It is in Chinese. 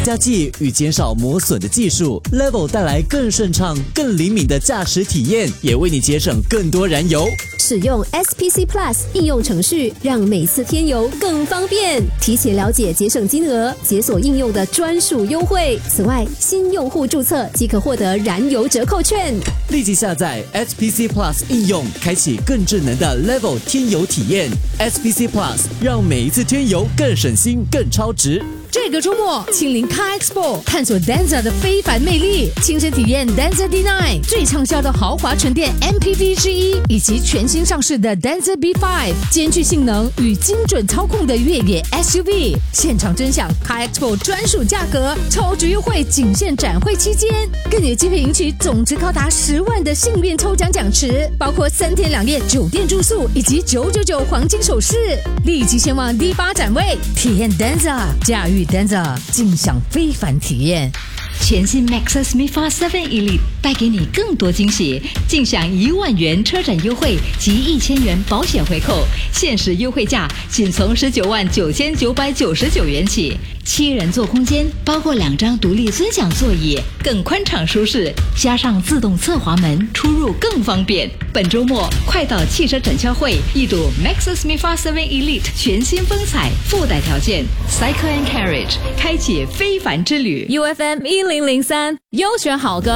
加技与减少磨损的技术 ，Level 带来更顺畅、更灵敏的驾驶体验，也为你节省更多燃油。 使用 SPC Plus 应用程序，让每次添油更方便。提前了解节省金额，解锁应用的专属优惠。此外，新用户注册即可获得燃油折扣券。 立即下载 SPC Plus 应用，开启更智能的 Level 添油体验。SPC Plus 让每一次添油更省心、更超值。 这个周末，亲临 Car Expo， 探索 Denza 的非凡魅力，亲身体验 Denza D9 最畅销的豪华纯电 MPV 之一，以及全新上市的 Denza B5， 兼具性能与精准操控的越野 SUV。现场真享 Car Expo 专属价格，超值优惠仅限展会期间，更有机会赢取总值高达10万的幸运抽奖奖池，包括3天2夜酒店住宿以及999黄金首饰。立即前往 D8 展位，体验 Denza， 驾驭Denza， 尽享非凡体验。 全新 Maxus MIFA 7 Elite 带给你更多惊喜，尽享1万元车展优惠及1000元保险回扣，限时优惠价仅从19万9999元起。7人座空间，包括2张独立尊享座椅，更宽敞舒适，加上自动侧滑门，出入更方便。本周末快到汽车展销会一睹 Maxus MIFA 7 Elite 全新风采，附带条件 Cycle and Carriage， 开启非凡之旅。 UFM 1003优选好歌。